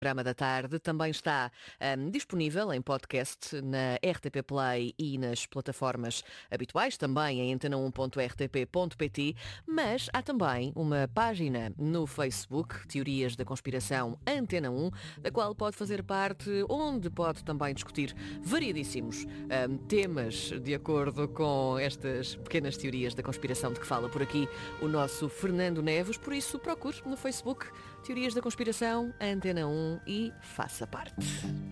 Programa da tarde também está disponível em podcast na RTP Play e nas plataformas habituais, também em antena1.rtp.pt, mas há também uma página no Facebook, Teorias da Conspiração Antena 1, da qual pode fazer parte, onde pode também discutir variedíssimos temas de acordo com estas pequenas teorias da conspiração de que fala por aqui o nosso Fernando Neves. Por isso, procure no Facebook Teorias da Conspiração Antena 1 e faça parte.